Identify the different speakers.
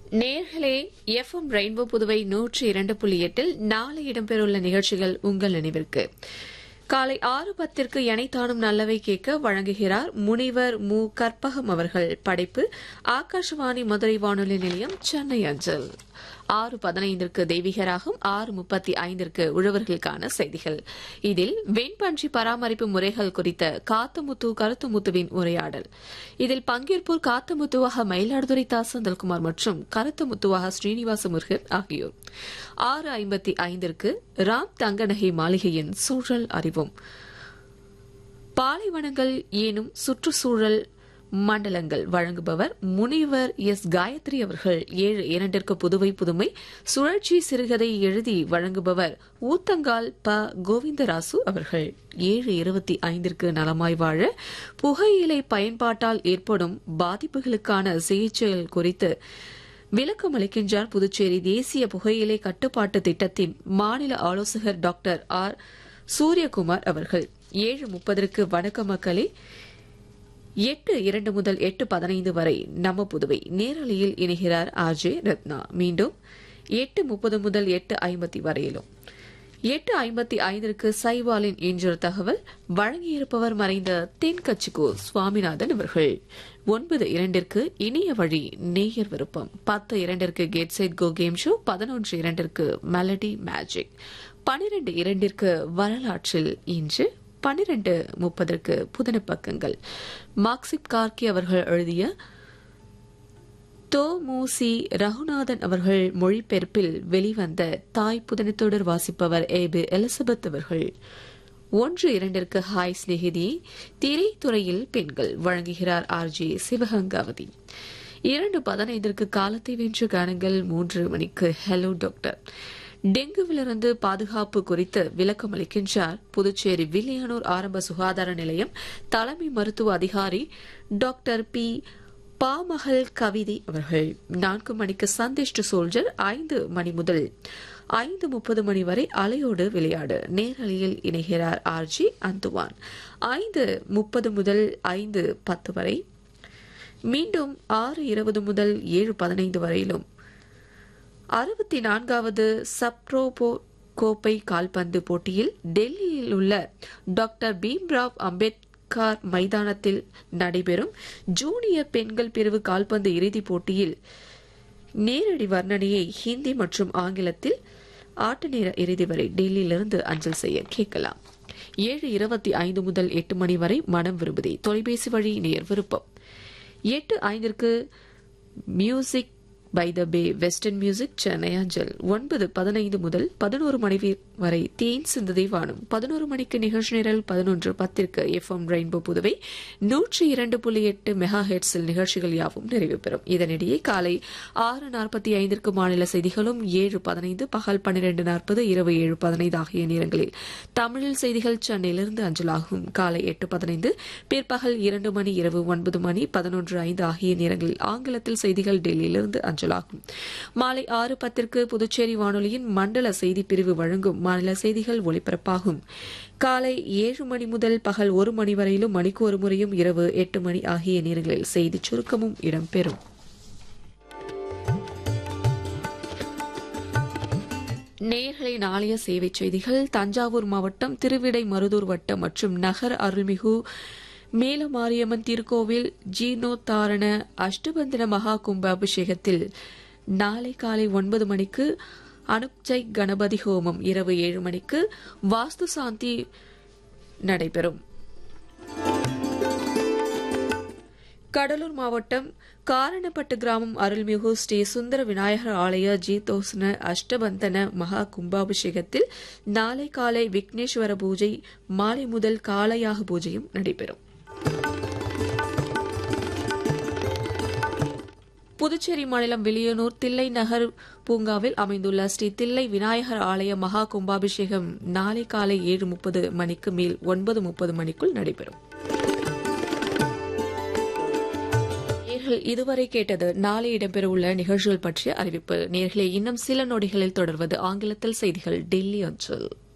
Speaker 1: நேர்களே, FM rainbow Puduvai 102.8 நாளை இடம்பெறவுள்ள நிகழ்ச்சிகள் உங்கள் நினைவிற்கு. காலை 6:10 எனைத்தானும் நல்லவை கேட்க வழங்குகிறார் முனிவர் மு. கற்பகம் அவர்கள். படைப்பு ஆகாஷவாணி மதுரை வானொலி நிலையம், சென்னை அஞ்சல். 6:15 தெய்வீகராகும். 6:35 உழவர்களுக்கான செய்திகள். இதில் வெண்பன்றி பராமரிப்பு முறைகள் குறித்த காத்தமுத்து கருத்துமுத்துவின் உரையாடல். இதில் பங்கேற்போர் காத்தமுத்துவாக மயிலாடுதுறை தா. செந்தில்குமார் மற்றும் கருத்துமுத்துவாக ஸ்ரீனிவாச முருகன் ஆகியோர். 6:55 ராம் தங்கநகை மாளிகையின் சூழல் அறிவோம். பாலைவனங்கள் ஏனும் சுற்றுச்சூழல் மண்டலங்கள் வழங்குபவர் முனிவர் எஸ். காயத்ரி அவர்கள். 7:2 புதுவை புதுமை சுழற்சி சிறுகதை எழுதி வழங்குபவர் ஊத்தங்கால் ப. கோவிந்தராசு அவர்கள். 7:25 நலமாய் வாழ புகையிலை பயன்பாட்டால் ஏற்படும் பாதிப்புகளுக்கான சிகிச்சைகள் குறித்து விளக்கம் அளிக்கின்றார் புதுச்சேரி தேசிய புகையிலை கட்டுப்பாட்டு திட்டத்தின் மாநில ஆலோசகர் டாக்டர் ஆர். சூரியகுமார் அவர்கள். 7:30 வணக்க மக்களே. 8:02 முதல் 8:15 வரை நம்ம புதுவை நேரலையில் இணைகிறார் ஆர்.ஜே. ரத்னா. மீண்டும் 8:30 முதல் 8:50 வரையிலும். 8:55 சைவாலின் இன்றொரு தகவல் வழங்கியிருப்பவர் மறைந்த தென்கட்சிக்கோ சுவாமிநாதன் அவர்கள். 9:02 இனிய வழி நேயர் விருப்பம். 10:02 get set go game show. 11:02 melody magic. 12:02 வரலாற்றில் இன்று. 12:30 புதின பக்கங்கள். மார்க்சிப் கார்கி அவர்கள் எழுதிய தோமுசி ரகுநாதன் அவர்கள் மொழிபெயர்ப்பில் வெளிவந்த தாய் புதினத்தொடர் வாசிப்பவர் ஏபி எலிசபெத் அவர்கள். 1:02 ஹாய் ஸ்நேகிதி திரைத்துறையில் பெண்கள் வழங்குகிறார் ஆர்.ஜே. சிவகங்காவதி. 2:15 காலத்தை வென்று காணுங்கள். 3 மணிக்கு ஹலோ டாக்டர். டெங்குவிலிருந்து பாதுகாப்பு குறித்து விளக்கம் அளிக்கின்றார் புதுச்சேரி வில்லியனூர் ஆரம்ப சுகாதார நிலையம் தலைமை மருத்துவ அதிகாரி டாக்டர் பி. பாமகள் கவிதை அவர்கள். 4 மணிக்கு சந்தேஷ்ட சோல்ஜர். 5 மணி முதல் 5:30 மணி வரை அலையோடு விளையாடு நேரலையில் இணைகிறார் ஆர்.ஜி. அந்துவான். 5:30 முதல் 5:10 வரை. மீண்டும் 6:20 முதல் 7:15 வரையிலும் 64வது சப்ட்ரோபோ கோப்பை கால்பந்து போட்டியில் டெல்லியில் உள்ள டாக்டர் பீம்ராவ் அம்பேத்கர் மைதானத்தில் நடைபெறும் ஜூனியர் பெண்கள் பிரிவு கால்பந்து இறுதிப் போட்டியில் நேரடி வர்ணனையை ஹிந்தி மற்றும் ஆங்கிலத்தில் ஆட்ட நேர இறுதி வரை டெல்லியிலிருந்து அஞ்சல் செய்ய கேட்கலாம். 7:25 முதல் 8 மணி வரை மனம் விரும்புதே தொலைபேசி வழி நேர் விருப்பம். 8:05 music by the pay western music, Chennai அஞ்சல். 9:15 முதல் 11 மணி வரை தேன் சிந்ததை வானம். 11 மணிக்கு நிகழ்ச்சி நிரல். 11:10 எஃப்எம் ரெயின்போ புதுவை 102.8 மெகா ஹெர்ட்ஸில் நிகழ்ச்சிகள் யாவும் நிறைவு பெறும். இதனிடையே காலை 6:45 மாநில செய்திகளும், 7:15 பகல் 12:40 இரவு 7:15 ஆகிய நேரங்களில் தமிழில் செய்திகள் சென்னையிலிருந்து அஞ்சலாகும். காலை 8:15 பிற்பகல் 2 மணி இரவு 9 மணி 11:05 ஆகிய நேரங்களில் ஆங்கிலத்தில் செய்திகள் டெல்லியிலிருந்து அஞ்சலாகும். மாலை 6:10 புதுச்சேரி வானொலியின் மண்டல செய்தி பிரிவு வழங்கும் மாநில செய்திகள் ஒலிபரப்பாகும். காலை 7 மணி முதல் பகல் 1 மணி வரையிலும் மணிக்கு ஒரு முறையும் இரவு 8 மணி ஆகிய நேரங்களில் செய்திச் சுருக்கமும் இடம்பெறும். நேயர்களை நாளைய சேவை செய்திகள். தஞ்சாவூர் மாவட்டம் திருவிடைமருதூர் வட்டம் மற்றும் நகர் அருள்மிகு மேலமாரியம்மன் திருக்கோவில் ஜீர்ணோத்தாரண அஷ்டபந்தன மகா கும்பாபிஷேகத்தில் நாளை காலை 9 மணிக்கு அனுப்ஜை கணபதி ஹோமம், இரவு 7 மணிக்கு வாஸ்து சாந்தி நடைபெறும். கடலூர் மாவட்டம் காரணப்பட்டு கிராமம் அருள்மிகு ஸ்ரீ சுந்தர விநாயகர் ஆலய ஜீதோஸ்ன அஷ்டபந்தன மகா கும்பாபிஷேகத்தில் நாளை காலை விக்னேஸ்வர பூஜை, மாலை முதல் காளையாக பூஜையும் நடைபெறும். புதுச்சேரி மாநிலம் வில்லியனூர் தில்லை நகர் பூங்காவில் அமைந்துள்ள ஸ்ரீ தில்லை விநாயகர் ஆலய மகா கும்பாபிஷேகம் நாளை காலை 7:30 மணிக்கு மேல் 9:30 மணிக்குள் நடைபெறும். இதுவரை கேட்டது நாளை இடம்பெறவுள்ள நிகழ்ச்சிகள் பற்றிய அறிவிப்பு. நேர்களே, இன்னும் சில நொடிகளில் தொடர்வது ஆங்கிலத்தில் செய்திகள் டெல்லி அஞ்சல்.